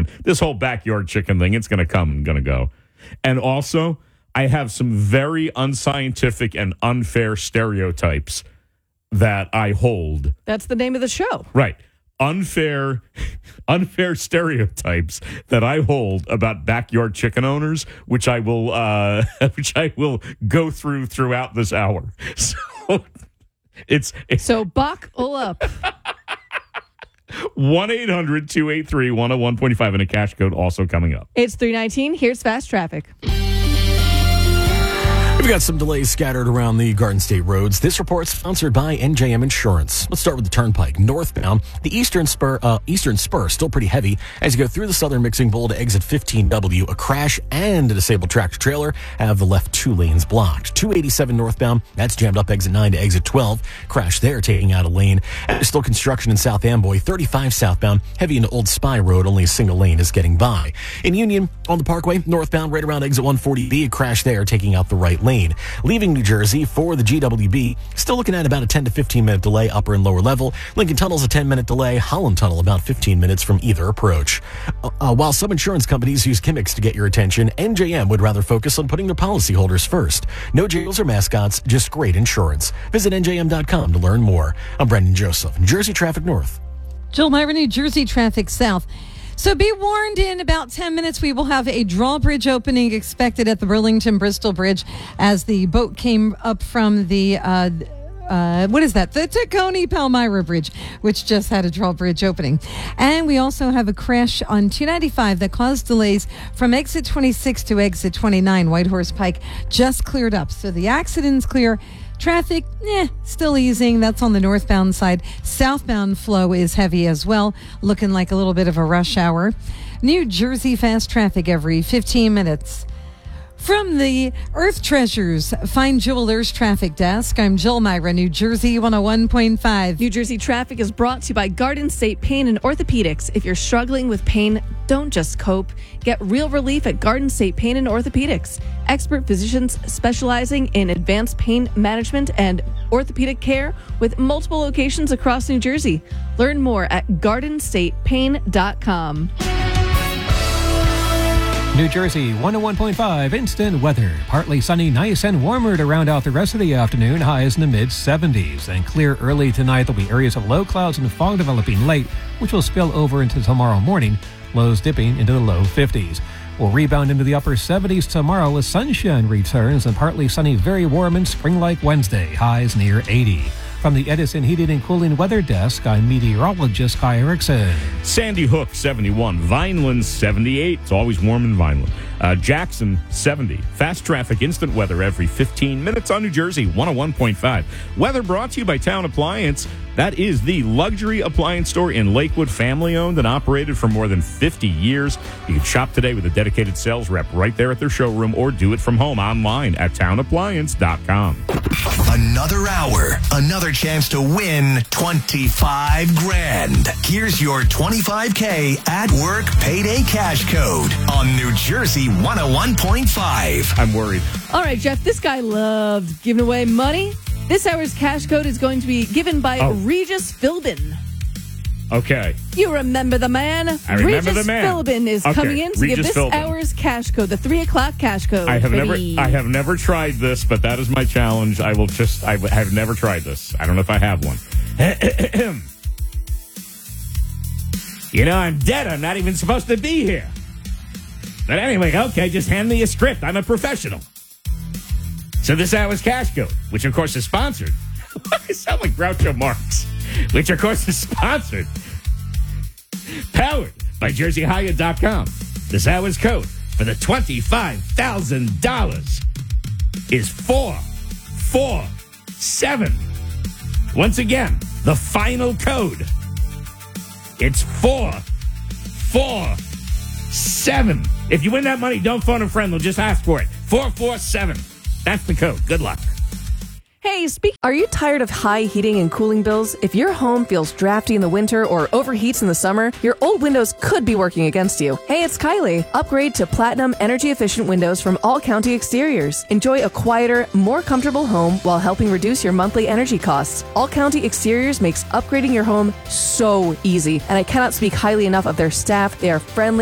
man. This whole backyard chicken thing, it's going to come and going to go. And also, I have some very unscientific and unfair stereotypes that I hold. That's the name of the show. Right. Unfair stereotypes that I hold about backyard chicken owners, which I will go throughout this hour. So So buckle up. 1-800-283-101.5 and a cash code also coming up. It's 3:19. Here's fast traffic. We've got some delays scattered around the Garden State roads. This report's sponsored by NJM Insurance. Let's start with the Turnpike. Northbound, the Eastern Spur still pretty heavy. As you go through the Southern Mixing Bowl to exit 15W, a crash and a disabled tractor trailer have the left 2 lanes blocked. 287 northbound, that's jammed up exit 9 to exit 12. Crash there, taking out a lane. And there's still construction in South Amboy. 35 southbound, heavy into Old Spy Road. Only a single lane is getting by. In Union, on the Parkway, northbound, right around exit 140B, a crash there, taking out the right lane. Leaving New Jersey for the GWB, still looking at about a 10 to 15 minute delay upper and lower level. Lincoln Tunnel's a 10-minute delay. Holland Tunnel about 15 minutes from either approach. While some insurance companies use gimmicks to get your attention, NJM would rather focus on putting their policyholders first. No jingles or mascots, just great insurance. Visit NJM.com to learn more. I'm Brendan Joseph, New Jersey Traffic North. Jill Myra, New Jersey Traffic South. So be warned, in about 10 minutes, we will have a drawbridge opening expected at the Burlington-Bristol Bridge as the boat came up from the, the Tacony Palmyra Bridge, which just had a drawbridge opening. And we also have a crash on 295 that caused delays from exit 26 to exit 29. Whitehorse Pike just cleared up. So the accident's clear. Traffic, still easing. That's on the northbound side. Southbound flow is heavy as well, looking like a little bit of a rush hour. New Jersey fast traffic every 15 minutes. From the Earth Treasures Fine Jewelers Traffic Desk, I'm Jill Myra, New Jersey 101.5. New Jersey Traffic is brought to you by Garden State Pain and Orthopedics. If you're struggling with pain, don't just cope. Get real relief at Garden State Pain and Orthopedics. Expert physicians specializing in advanced pain management and orthopedic care with multiple locations across New Jersey. Learn more at gardenstatepain.com. New Jersey 101.5 instant weather. Partly sunny, nice and warmer to round out the rest of the afternoon. Highs in the mid-70s. And clear early tonight. There'll be areas of low clouds and fog developing late, which will spill over into tomorrow morning. Lows dipping into the low 50s. We'll rebound into the upper 70s tomorrow as sunshine returns and partly sunny, very warm and spring-like Wednesday. Highs near 80. From the Edison Heating and Cooling Weather Desk, I'm meteorologist Kai Erickson. Sandy Hook, 71. Vineland, 78. It's always warm in Vineland. Jackson, 70. Fast traffic, instant weather every 15 minutes on New Jersey, 101.5. Weather brought to you by Town Appliance. That is the luxury appliance store in Lakewood, family-owned and operated for more than 50 years. You can shop today with a dedicated sales rep right there at their showroom or do it from home online at townappliance.com. Another hour, another chance to win 25 grand. Here's your 25K at work payday cash code on New Jersey 101.5. I'm worried. All right, Jeff, this guy loved giving away money. This hour's cash code is going to be given by Regis Philbin. Okay. You remember the man? I remember the man. Regis Philbin is coming in to give this hour's cash code, the 3 o'clock cash code. I have never tried this, but that is my challenge. I have never tried this. I don't know if I have one. You know, I'm dead. I'm not even supposed to be here. But anyway, okay, just hand me a script. I'm a professional. So this hour's cash code, which of course is sponsored. I sound like Groucho Marx. Which of course is sponsored. Powered by JerseyHire.com. This hour's code for the $25,000 is 447. Once again, the final code. It's 447. If you win that money, don't phone a friend. They'll just ask for it. 447. That's the code. Good luck. Hey, are you tired of high heating and cooling bills? If your home feels drafty in the winter or overheats in the summer, your old windows could be working against you. Hey, it's Kylie. Upgrade to Platinum energy-efficient windows from All County Exteriors. Enjoy a quieter, more comfortable home while helping reduce your monthly energy costs. All County Exteriors makes upgrading your home so easy, and I cannot speak highly enough of their staff. They are friendly